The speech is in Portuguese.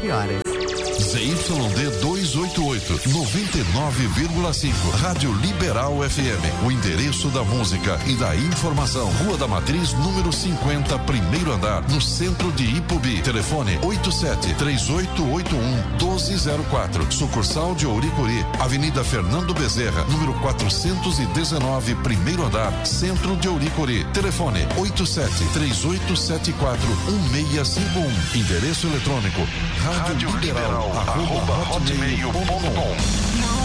horas. ZYD 288, 99,5. Rádio Liberal FM. O endereço da música e da informação. Rua da Matriz, número 50, primeiro andar, no centro de Ipubi. Telefone 87-3881-1204. Sucursal de Ouricuri. Avenida Fernando Bezerra, número 419, primeiro andar, centro de Ouricuri. Telefone 87-3874-1651. Endereço eletrônico: Rádio Liberal @hotmail.com.